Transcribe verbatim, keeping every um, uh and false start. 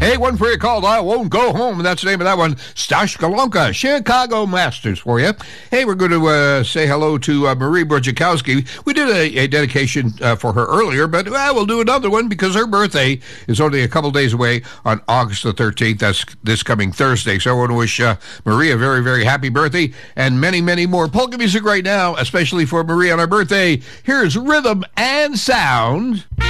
Hey, one for you called I Won't Go Home. That's the name of that one. Stash Golonka, Chicago Masters for you. Hey, we're going to uh, say hello to uh, Marie Brzezinski. We did a, a dedication uh, for her earlier, but well, we'll do another one because her birthday is only a couple days away on August the thirteenth. That's this coming Thursday. So I want to wish uh, Marie a very, very happy birthday and many, many more polka music right now, especially for Marie on her birthday. Here's Rhythm and Sound.